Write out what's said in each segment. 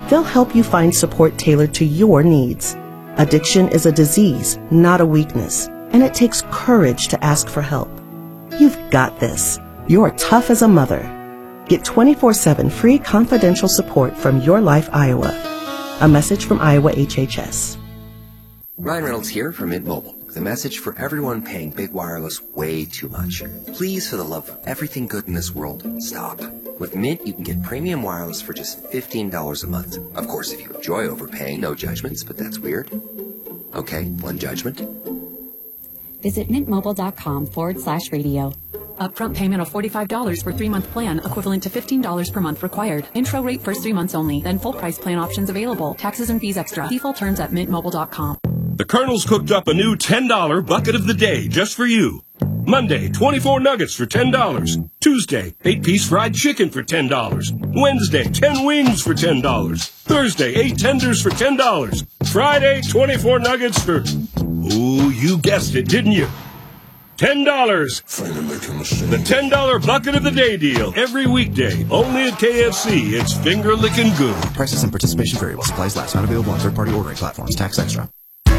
They'll help you find support tailored to your needs. Addiction is a disease, not a weakness, and it takes courage to ask for help. You've got this. You're tough as a mother. Get 24/7 free confidential support from Your Life Iowa. A message from Iowa HHS. Ryan Reynolds here from Mint Mobile with a message for everyone paying big wireless way too much. Please, for the love of everything good in this world, stop. With Mint, you can get premium wireless for just $15 a month. Of course, if you enjoy overpaying, no judgments, but that's weird. Okay, one judgment. Visit mintmobile.com/radio. Upfront payment of $45 for 3-month plan, equivalent to $15 per month required. Intro rate first 3 months only, then full price plan options available. Taxes and fees extra. Default terms at mintmobile.com. The Colonel's cooked up a new $10 bucket of the day just for you. Monday, 24 nuggets for $10. Tuesday, 8-piece fried chicken for $10. Wednesday, 10 wings for $10. Thursday, 8 tenders for $10. Friday, 24 nuggets for... Ooh, you guessed it, didn't you? $10. The $10 bucket of the day deal. Every weekday. Only at KFC. It's finger-licking good. Prices and participation vary while supplies last. Not available on third-party ordering platforms. Tax extra.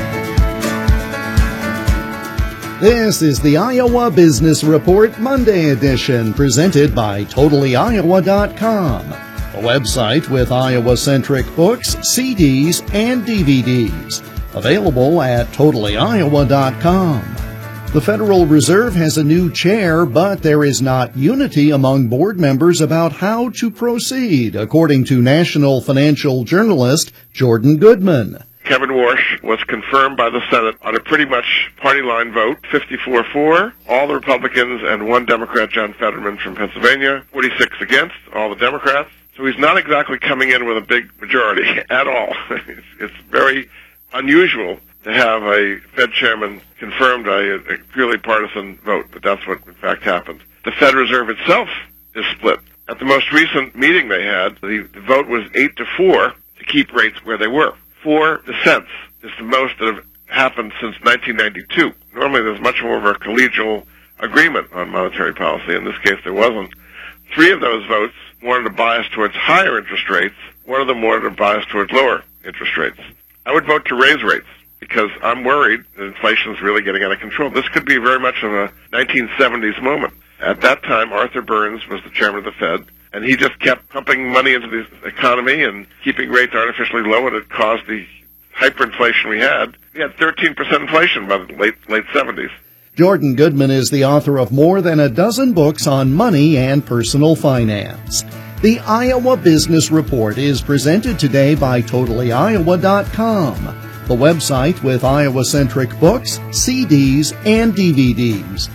This is the Iowa Business Report Monday edition, presented by TotallyIowa.com, a website with Iowa-centric books, CDs, and DVDs. Available at TotallyIowa.com. The Federal Reserve has a new chair, but there is not unity among board members about how to proceed, according to national financial journalist Jordan Goodman. Kevin Warsh was confirmed by the Senate on a pretty much party line vote, 54 for, all the Republicans and 1 Democrat, John Fetterman from Pennsylvania, 46 against, all the Democrats. So he's not exactly coming in with a big majority at all. It's very unusual to have a Fed chairman confirmed by a purely partisan vote, but that's what in fact happened. The Fed Reserve itself is split. At the most recent meeting they had, the vote was 8-4 to keep rates where they were. 4 dissents is the most that have happened since 1992. Normally there's much more of a collegial agreement on monetary policy. In this case there wasn't. 3 of those votes wanted a bias towards higher interest rates. 1 of them wanted a bias towards lower interest rates. I would vote to raise rates because I'm worried that inflation is really getting out of control. This could be very much of a 1970s moment. At that time, Arthur Burns was the chairman of the Fed, and he just kept pumping money into the economy and keeping rates artificially low, and it caused the hyperinflation we had. We had 13% inflation by the late 70s. Jordan Goodman is the author of more than a dozen books on money and personal finance. The Iowa Business Report is presented today by TotallyIowa.com, the website with Iowa-centric books, CDs, and DVDs.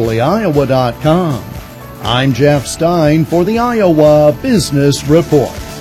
TotallyIowa.com. I'm Jeff Stein for the Iowa Business Report.